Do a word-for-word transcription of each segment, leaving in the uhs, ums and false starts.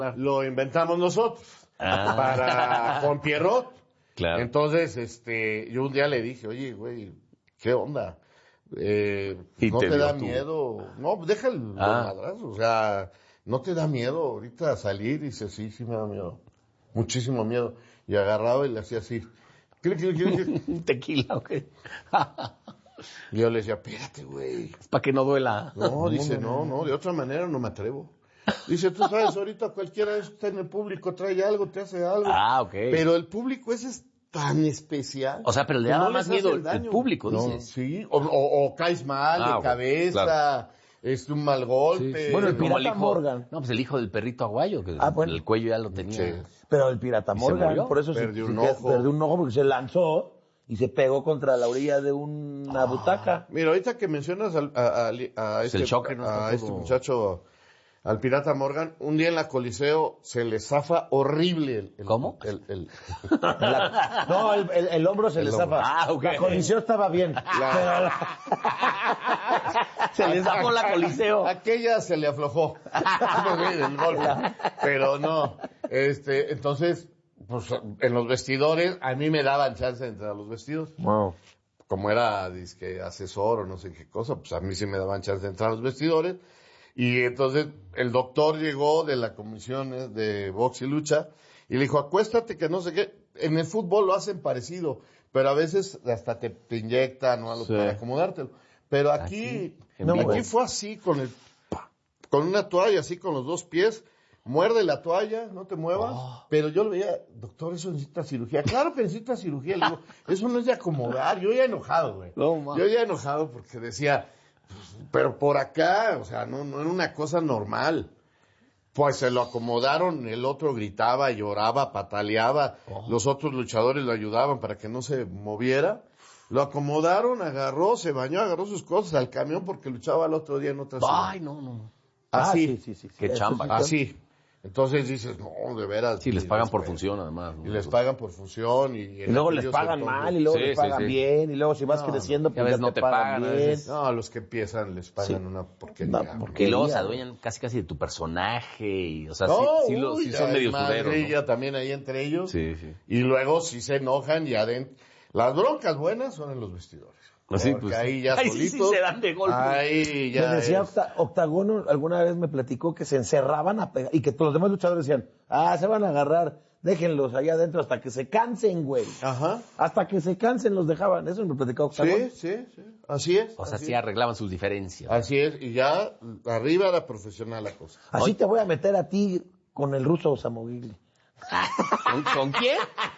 lo inventamos nosotros ah. para con Pierrot. Claro. Entonces, este, yo un día le dije, oye, güey, ¿qué onda? Eh, ¿No te, te da tú? miedo? No, deja el ah. madrazo, o sea, ¿no te da miedo ahorita salir? Y dice, sí, sí me da miedo, muchísimo miedo. Y agarraba y le hacía así, ¿qué, qué, qué, qué? Tequila, ¿o qué? Y yo le decía, espérate, güey. Para que no duela. No, dice, no, no, de otra manera no me atrevo. Dice, tú sabes, ahorita cualquiera de esos está en el público, trae algo, te hace algo. Ah, ok. Pero el público ese es tan especial. O sea, pero le daba no más miedo el, el público, dices. No, sí, o, o, o caes mal ah, de cabeza, claro. Es un mal golpe. Sí, sí. Bueno, el Pirata el hijo, Morgan. No, pues el hijo del perrito aguayo, que ah, bueno. el cuello ya lo tenía. Sí. Pero el Pirata Morgan, por eso perdió se, un se, ojo. perdió un ojo porque se lanzó y se pegó contra la orilla de una ah. butaca. Mira, ahorita que mencionas al, a, a, a, este, el choque, ¿no? a este muchacho, al Pirata Morgan, un día en la Coliseo se le zafa horrible. El, el, ¿Cómo? El, el, la, no, el, el, el hombro se el le zafa. Ah, okay. La Coliseo estaba bien. La... se le zafó la Coliseo. Aquella se le aflojó. el golpe. Pero no, este, entonces, pues en los vestidores, a mí me daban chance de entrar a los vestidos. Wow. Como era, dizque, asesor o no sé qué cosa, pues a mí sí me daban chance de entrar a los vestidores. Y entonces el doctor llegó de la comisión de box y lucha y le dijo, acuéstate que no sé qué. En el fútbol lo hacen parecido, pero a veces hasta te, te inyectan o algo sí. para acomodártelo. Pero aquí, aquí, no, aquí fue así, con el, con una toalla, así con los dos pies, muerde la toalla, no te muevas. Oh. Pero yo le veía, doctor, eso necesita cirugía. Claro que necesita cirugía. Le digo, eso no es de acomodar. Yo ya enojado, güey. No, yo ya enojado porque decía... Pero por acá, o sea, no, no era una cosa normal. Pues se lo acomodaron, el otro gritaba, lloraba, pataleaba, oh. los otros luchadores lo ayudaban para que no se moviera. Lo acomodaron, agarró, se bañó, agarró sus cosas al camión porque luchaba el otro día en otra ciudad. Ay, no, no. Así. Ah, sí, sí, sí, sí. Qué chamba. Sí, así. Entonces dices, no, de veras. Sí, les pagan les por función además. ¿no? Y les pagan por función. Y, y luego les pagan mal, y luego sí, les pagan sí, sí. bien, y luego si vas no, creciendo, pues ya no te, te pagan, pagan bien. No, a los que empiezan les pagan sí. una porquería. Una porquería. Y luego se adueñan casi casi de tu personaje, y, o sea, no, sí, sí, lo, uy, sí son medio suderos, ¿no? También ahí entre ellos. Sí, sí. Y luego si se enojan y adentro. Las broncas buenas son en los vestidores. Así, porque pues, ahí ya ahí solitos, sí, sí se dan de golpe. Ahí ya me decía es... Octagono, alguna vez me platicó que se encerraban a pegar, y que los demás luchadores decían, ah, se van a agarrar, déjenlos allá adentro hasta que se cansen, güey. Ajá. Hasta que se cansen los dejaban, eso me platicó Octagono. Sí, sí, sí, así es. O sea, sí sí arreglaban sus diferencias. Así es, y ya arriba era profesional la cosa. Así Oye. Te voy a meter a ti con el ruso Samogili. ¿Con, ¿Con quién?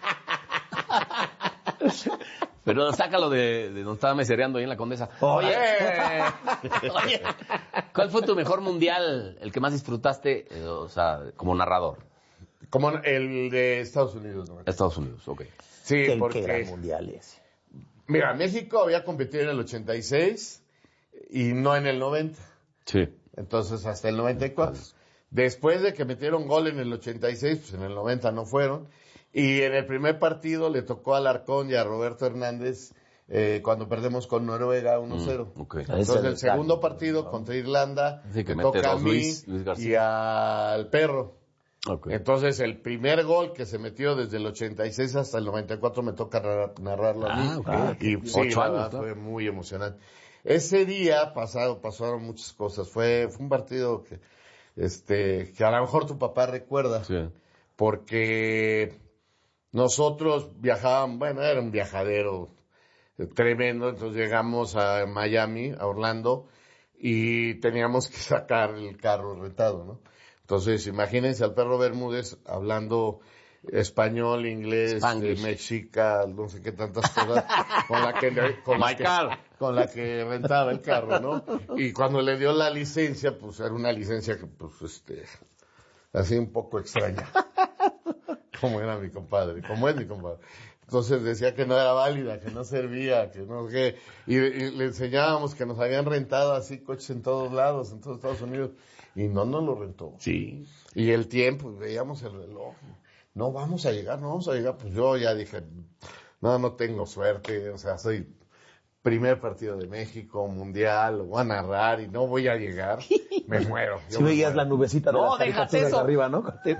Pero sácalo de, de donde estaba mesereando ahí en la Condesa. Oye, oye, ¿cuál fue tu mejor mundial, el que más disfrutaste, eh, o sea, como narrador? Como el de Estados Unidos, ¿no? Estados Unidos, ok. Sí, ¿Qué, porque... qué gran mundial ese? Mira, México había competido en el ochenta y seis y no en el noventa. Sí. Entonces, hasta el noventa y cuatro. Después de que metieron gol en el ochenta y seis, pues en el noventa no fueron. Y en el primer partido le tocó a Alarcón y a Roberto Hernández eh, cuando perdemos con Noruega uno cero. Mm, okay. Entonces el segundo partido contra Irlanda sí, que me toca a mí Luis, Luis y al Perro. Okay. Entonces el primer gol que se metió desde el ochenta y seis hasta el noventa y cuatro me toca narrar, narrarlo a mí. Ah, okay. Y sí, Ocho la años, verdad, ¿no? fue muy emocionante. Ese día pasado, pasaron muchas cosas. Fue, fue un partido que, este, que a lo mejor tu papá recuerda. Sí. Porque nosotros viajábamos, bueno, era un viajadero tremendo, entonces llegamos a Miami, a Orlando, y teníamos que sacar el carro rentado, ¿no? Entonces, imagínense al Perro Bermúdez hablando español, inglés, eh, mexica, no sé qué tantas cosas, con la que, con la que, con la que rentaba el carro, ¿no? Y cuando le dio la licencia, pues era una licencia que, pues, este, así un poco extraña. Como era mi compadre, como es mi compadre. Entonces decía que no era válida, que no servía, que no sé, y, y le enseñábamos que nos habían rentado así coches en todos lados, en todos Estados Unidos, y no nos lo rentó. Sí. Y el tiempo, veíamos el reloj, no vamos a llegar, no vamos a llegar, pues yo ya dije, no, no tengo suerte, o sea, soy primer partido de México, mundial, lo voy a narrar y no voy a llegar, me muero. Si veías muero. La nubecita de no, las caricaturas de arriba, ¿no?